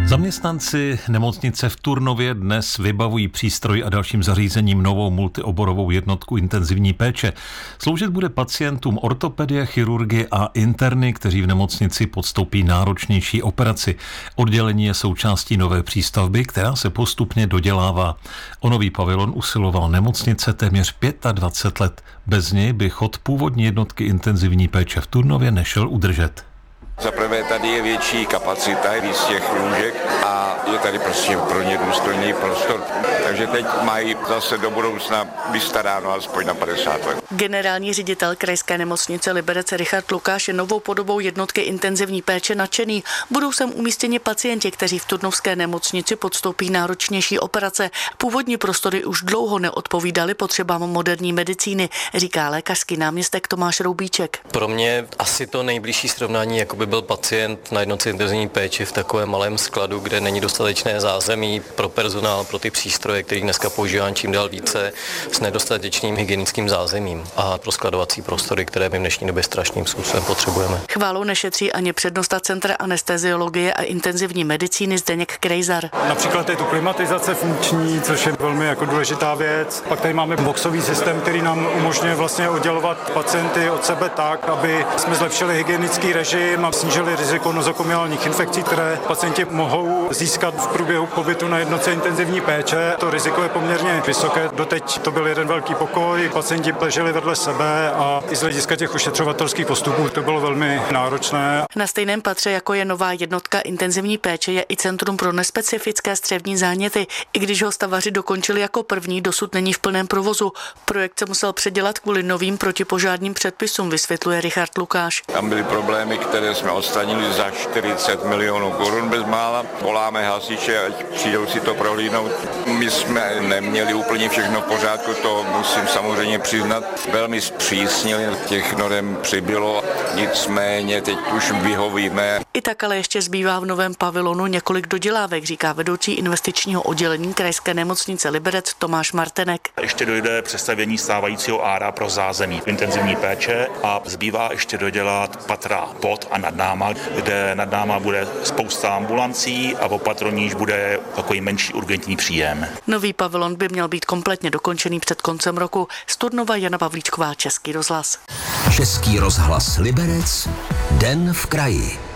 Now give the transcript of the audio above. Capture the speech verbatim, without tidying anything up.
Zaměstnanci nemocnice v Turnově dnes vybavují přístroj a dalším zařízením novou multioborovou jednotku intenzivní péče. Sloužit bude pacientům ortopedie, chirurgie a interny, kteří v nemocnici podstoupí náročnější operaci. Oddělení je součástí nové přístavby, která se postupně dodělává. O nový pavilon usiloval nemocnice téměř dvacet pět let. Bez něj by chod původní jednotky intenzivní péče v Turnově nešel udržet. Za prvé tady je větší kapacita, je víc těch lůžek a je tady prostě pro ně důstojný prostor. Takže teď mají zase do budoucna vystaráno aspoň na padesát let. Generální ředitel krajské nemocnice Liberec Richard Lukáš je novou podobou jednotky intenzivní péče nadšený. Budou sem umístěni pacienti, kteří v turnovské nemocnici podstoupí náročnější operace. Původní prostory už dlouho neodpovídaly potřebám moderní medicíny, říká lékařský náměstek Tomáš Roubíček. Pro mě asi to nejbližší srovnání, jako by byl pacient na jednotce intenzivní péči v takovém malém skladu, kde není dostatečné zázemí pro personál, pro ty přístroje, který dneska používám čím dál více, s nedostatečným hygienickým zázemím a pro skladovací prostory, které my v dnešní době strašným způsobem potřebujeme. Chválu nešetří ani přednosta Centra anesteziologie a intenzivní medicíny Zdeněk Krejzar. Například je tu klimatizace funkční, což je velmi jako důležitá věc. Pak tady máme boxový systém, který nám umožňuje vlastně oddělovat pacienty od sebe tak, aby jsme zlepšili hygienický režim a snížili riziko nozokomiálních infekcí, které pacienti mohou získat v průběhu pobytu na jednotce intenzivní péče. To riziko je poměrně vysoké. Doteď to byl jeden velký pokoj, pacienti leželi vedle sebe a i z hlediska těch ošetřovatelských postupů to bylo velmi náročné. Na stejném patře, jako je nová jednotka intenzivní péče, je i Centrum pro nespecifické střevní záněty. I když ho stavaři dokončili jako první, dosud není v plném provozu. Projekt se musel předělat kvůli novým protipožárním předpisům, vysvětluje Richard Lukáš. Tam byly problémy, které jsme odstranili za čtyřicet milionů korun bezmála. Voláme hasiče, ať přijdou si to prohlídnout. My jsme neměli úplně všechno v pořádku, to musím samozřejmě přiznat. Velmi zpřísnili, těch norem přibylo, nicméně teď už vyhovíme. I tak ale ještě zbývá v novém pavilonu několik dodělávek, říká vedoucí investičního oddělení krajské nemocnice Liberec Tomáš Martenek. Ještě dojde přestavění stávajícího ára pro zázemí intenzivní péče a zbývá ještě dodělat patra pod a nad náma, kde nad náma bude spousta ambulancí a o patro níž bude takový menší urgentní příjem. Nový pavilon by měl být kompletně dokončený před koncem roku. Z Turnova Jana Pavlíčková, Český rozhlas. Český rozhlas Liberec, Den v kraji.